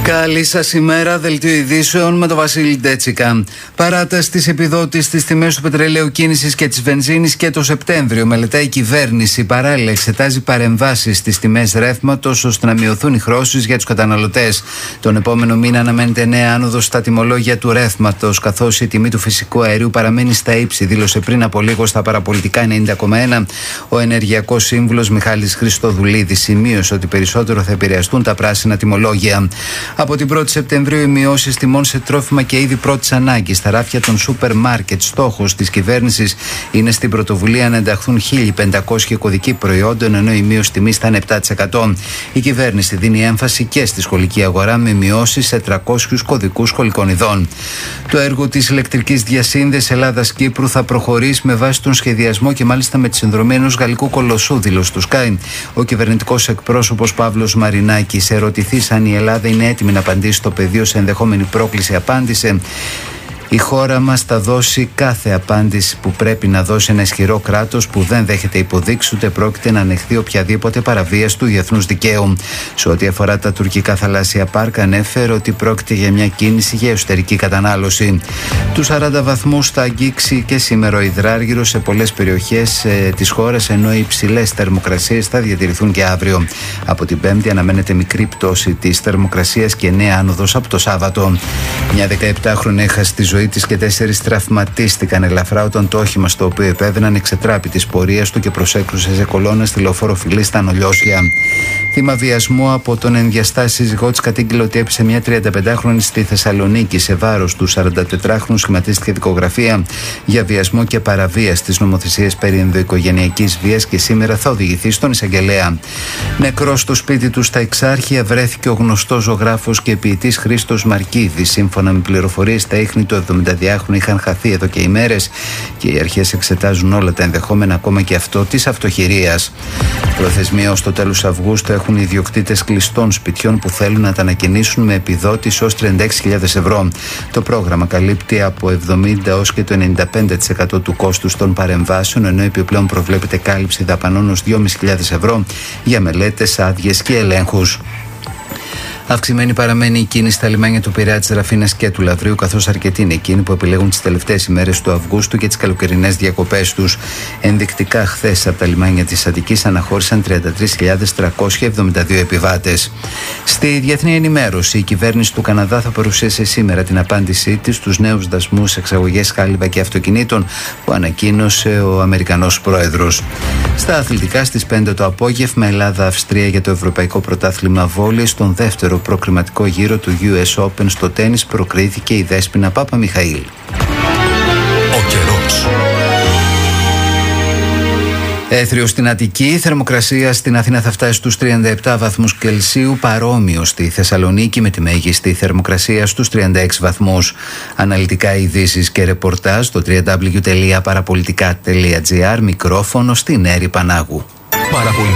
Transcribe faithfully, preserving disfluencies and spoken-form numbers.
Καλή σας ημέρα, δελτίο ειδήσεων με τον Βασίλη Ντέτσικα. Παράταση της επιδότησης στις τιμές του πετρελαίου κίνησης και της βενζίνης και το Σεπτέμβριο μελετάει η κυβέρνηση. Παράλληλα, εξετάζει παρεμβάσεις στις τιμές ρεύματος ώστε να μειωθούν οι χρώσεις για τους καταναλωτές. Τον επόμενο μήνα αναμένεται νέα άνοδος στα τιμολόγια του ρεύματος, καθώς η τιμή του φυσικού αερίου παραμένει στα ύψη, δήλωσε πριν από λίγο στα παραπολιτικά ενενήντα κόμμα ένα ο ενεργειακός σύμβουλος Μιχάλης Χριστοδουλίδης. Σημείωσε ότι περισσότερο θα επηρεαστούν τα πράσινα τιμολόγια. Από την πρώτη Σεπτεμβρίου, οι μειώσεις τιμών σε τρόφιμα και είδη πρώτης ανάγκης στα ράφια των σούπερ μάρκετ. Στόχος της κυβέρνησης είναι στην πρωτοβουλία να ενταχθούν χίλια πεντακόσια κωδικοί προϊόντων, ενώ η μείωση τιμής θα είναι επτά τοις εκατό. Η κυβέρνηση δίνει έμφαση και στη σχολική αγορά με μειώσεις σε τριακόσιους κωδικούς σχολικών ειδών. Το έργο της ηλεκτρικής διασύνδεσης Ελλάδας-Κύπρου θα προχωρήσει με βάση τον σχεδιασμό και μάλιστα με τη συνδρομή ενός γαλλικού κολοσσού, δήλωσε του Sky. Ο κυβερνητικός εκπρόσωπος Παύλος Μαρινάκης, ερωτηθής αν η Ελλάδα είναι έτοιμη να απαντήσει στο πεδίο σε ενδεχόμενη πρόκληση, απάντησε: η χώρα μας θα δώσει κάθε απάντηση που πρέπει να δώσει ένα ισχυρό κράτος που δεν δέχεται υποδείξεις ούτε πρόκειται να ανεχθεί οποιαδήποτε παραβίαση του διεθνούς δικαίου. Σε ό,τι αφορά τα τουρκικά θαλάσσια πάρκα, ανέφερε ότι πρόκειται για μια κίνηση για εσωτερική κατανάλωση. Τους σαράντα βαθμούς θα αγγίξει και σήμερα ο υδράργυρος σε πολλές περιοχές ε, της χώρας, ενώ οι υψηλές θερμοκρασίες θα διατηρηθούν και αύριο. Από την Πέμπτη αναμένεται μικρή πτώση της θερμοκρασίας και νέα άνοδος από το Σάββατο. Μια δεκαεπτάχρονη έχασε τη ζωή της και τέσσερις τραυματίστηκαν ελαφρά όταν το όχημα στο οποίο επέβαιναν εξετράπη της πορείας του και προσέκρουσε σε κολόνα στη λεωφόρο Φιλής στα Νολιώσια. Θύμα βιασμού από τον ενδιαστάσει σύζυγό της κατήγγειλε ότι έπεισε μια τριανταπεντάχρονη στη Θεσσαλονίκη. Σε βάρος του σαραντατετράχρονου σχηματίστηκε δικογραφία για βιασμό και παραβίαση της νομοθεσίας περί ενδοοικογενειακής βίας και σήμερα θα οδηγηθεί στον εισαγγελέα. Νεκρός στο σπίτι του στα Εξάρχεια βρέθηκε ο γνωστός ζωγράφος και ποιητής Χρήστος Μαρκίδης. Σύμφωνα με πληροφορίες, τα ίχνη του εβδομηνταδυάχρονου είχαν χαθεί εδώ και ημέρες και οι αρχές εξετάζουν όλα τα ενδεχόμενα, ακόμα και αυτό της αυτοχειρίας. Προθεσμία ως το τέλος Αυγούστου έχουν οι ιδιοκτήτες κλειστών σπιτιών που θέλουν να τα ανακαινήσουν με επιδότηση ως τριάντα έξι χιλιάδες ευρώ. Το πρόγραμμα καλύπτει από εβδομήντα ως και το ενενήντα πέντε τοις εκατό του κόστους των παρεμβάσεων, ενώ επιπλέον προβλέπεται κάλυψη δαπανών ως δυόμισι χιλιάδες ευρώ για μελέτες, άδειες και ελέγχους. Αυξημένη παραμένει η κίνηση στα λιμάνια του Πειραιά, της Ραφίνας και του Λαυρίου, καθώς αρκετοί είναι εκείνοι που επιλέγουν τις τελευταίες ημέρες του Αυγούστου και τις καλοκαιρινές διακοπές τους. Ενδεικτικά, χθες από τα λιμάνια της Αττικής αναχώρησαν τριάντα τρεις χιλιάδες τριακόσιοι εβδομήντα δύο επιβάτες. Στη διεθνή ενημέρωση, η κυβέρνηση του Καναδά θα παρουσίασε σήμερα την απάντησή της στους νέους δασμούς εξαγωγές χάλιβα και αυτοκινήτων που ανακοίνωσε ο Αμερικανός πρόεδρος. Στα αθλητικά, στις πέντε το απόγευμα, Ελλάδα-Αυστρία για το Ευρωπαϊκό Πρωτάθλημα Βόλεϊ. Στον δεύτερο προκριματικό γύρο του γιου ες Open στο τένις προκρίθηκε η Δέσποινα Παπαμιχαήλ. Ο καιρός. Έθριο στην Αττική, η θερμοκρασία στην Αθήνα θα φτάσει στους τριάντα επτά βαθμούς Κελσίου, παρόμοιο στη Θεσσαλονίκη με τη μέγιστη θερμοκρασία στους τριάντα έξι βαθμούς. Αναλυτικά ειδήσεις και ρεπορτάζ στο double-u double-u double-u τελεία παραπολιτικά τελεία τζι άρ, μικρόφωνο στην Έρη Πανάγου.